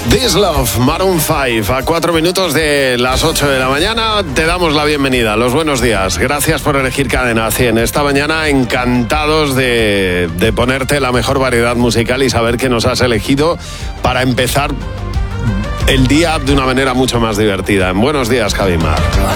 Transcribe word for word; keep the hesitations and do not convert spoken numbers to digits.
This Love, Maroon cinco, a cuatro minutos de las ocho de la mañana, te damos la bienvenida, los buenos días. Gracias por elegir Cadena cien. Esta mañana encantados de, de ponerte la mejor variedad musical y saber que nos has elegido para empezar el día de una manera mucho más divertida. Buenos días, Javi Mar.